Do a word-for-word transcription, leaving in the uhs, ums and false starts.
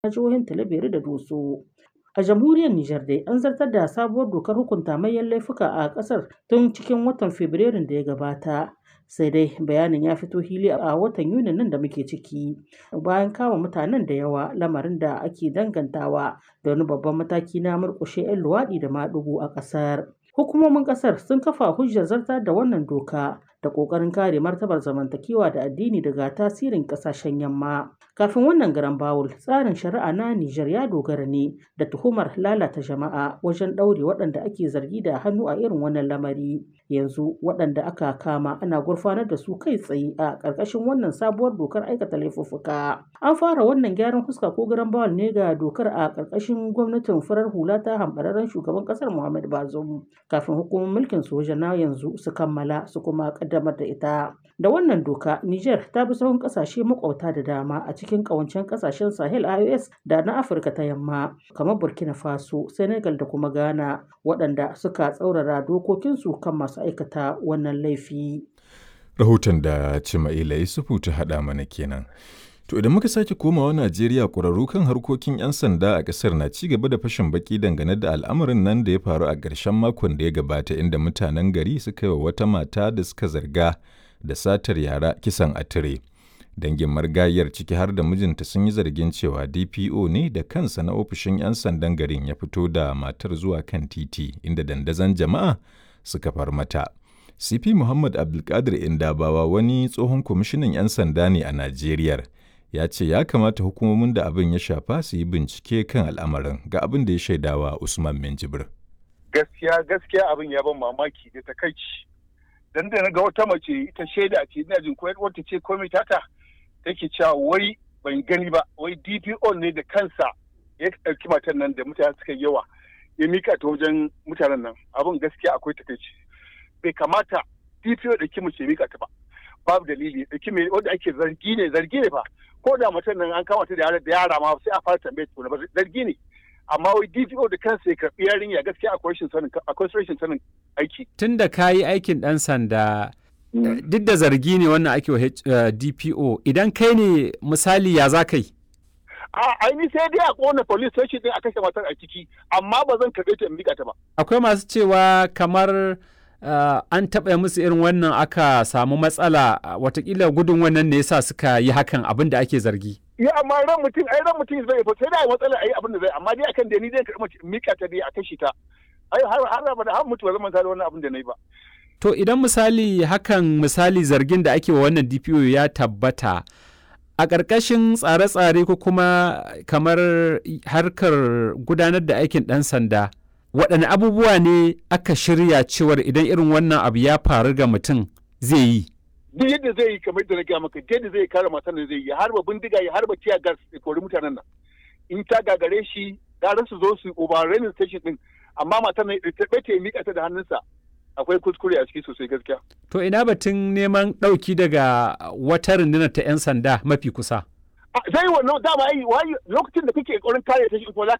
na jihohin Talabiri da Doso. A jamhuriyar Nijar dai an zartar da sabuwar dokar hukunta manyan laifuka a ƙasar tun cikin watan Fabrairun da ya gabata. Sai dai bayanin ya fito hili a watan Yunin nan da muke ciki bayan kama mutanen da yawa, lamarin da ake dangantawa da wani babban mataki na murƙushe 'yan luwaɗi da maɗigo a ƙasar. Hukumomin ƙasar sun kafa hujjar zartar da wannan doka da ƙoƙarin kare martabar zamantakewa da addini daga tasirin ƙasashen yamma. Kafin wannan garan bawul, tsarin shari'a na Nijar ya dogara ne da tuhumar lalata jama'a wajen ɗaure waɗanda ake zargi da hannu a irin wannan lamari. Yanzu waɗanda aka kama ana gurfanar da su kai tsaye a ƙarƙashin wannan sabuwar dokar aikata laifuffuka. An fara wannan gyaran fuska ko garan bawul ne ga dokar a ƙarƙashin gwamnatin farar hula ta hambararren shugaban ƙasar Muhammad Bazoum kafin hukumar mulkin soja na yanzu su kammala su kuma ƙaddamar da ita. Da wannan doka, Nijar ta bi sahun ƙasashe makwabta da dama a cikin ƙawancen ƙasashen Sahel I O S da na Afirka ta Yamma kamar Burkina Faso, Senegal da kuma Ghana waɗanda suka tsaurara dokokinsu kan masu aikata wannan laifi. Rahoton da Cima'ila Yusufu ta haɗa mana kenan. To idan muka sake komawa Najeriya, ƙwararru kan harkokin 'yan sanda a ƙasar na ci gaba da fashin baki dangane da al'amarin nan da ya faru a ƙarshen makon da ya gabata inda mutanen gari suka yi wa wata mata da suka zarga da satar yara kisan a tire. Dangin marigayiyar ciki har da mijinta sun yi zargin cewa D P O ne da kansa na ofishin 'yan sandan garin ya fito da matar zuwa kan titi inda dandazon jama'a suka far mata. C P Muhammad Abdulkadir Indabawa wani tsohon kwamishinan 'yan sanda ne a Najeriya. Ya ce ya kamata hukumomin da abin ya shafa su yi bincike kan al'amarin, ga abin da ya shaidawa Usman Minjibir. Gaskiya gaskiya abin ya ban mamaki da takaici. Dan da na ga wata mace ita shaida ce ina jin koyar wata ce komai tata take cewa wai ban gani ba, wai D P O ne da kansa ya ɗauki matan nan da mutane suka yawa ya mika ta wajen mutanen nan. Abin gaskiya akwai takaici. Bai kamata D P O da ki mace mika ta ba. Babu dalili da ki mai wanda ake zargi ne zargi ne fa. Ko da matan nan an kama ta da yara ma sai a fara tambaye ta ba zargi ne. Amma wai D P O da kansa ya karɓi yarinya gaskiya akwai rashin sanin akwai rashin sanin aiki. Tun da ka yi aikin ɗan sanda duk da zargi ne wannan ake wa D P O, idan kai ne misali ya za ka yi? A aini sai dai a kona police station din a kashe matar a ciki, amma ba zan karɓe ta in miƙa ta ba. Akwai masu cewa kamar Uh, an taɓa musu irin wannan aka samu matsala uh, watakila gudun wannan ne yasa suka yi hakan abin da ake zargi. Ya amma ran mutum ai ran mutum zai fa sai da matsala ai abin da zai amma dai akan da ni zai karɓi mika ta dai a kashi ta. Ai har har ba da har mutu ba zan manta da wannan abin da nayi ba. To idan misali hakan misali zargin da ake wa wannan D P O ya tabbata a ƙarƙashin tsare-tsare ko kuma kamar harkar gudanar da aikin ɗan sanda, waɗanne abubuwa ne aka shirya cewar idan irin wannan abu ya faru ga mutum zai yi? Duk yadda zai yi kamar da na gaya maka, yadda zai kare matan da zai yi, har ba bindiga ya har ba tiya gas ya kori mutanen nan. In ta gagare shi, gara su zo su overrunning station din, amma matan nan ta ɓace ya miƙa ta da hannunsa. Akwai kuskure a ciki sosai gaskiya. To ina batun neman ɗauki daga wata rundunar ta 'yan sanda mafi kusa? Zai wannan dama ai lokacin da kake ƙoƙarin kare ta shi ko za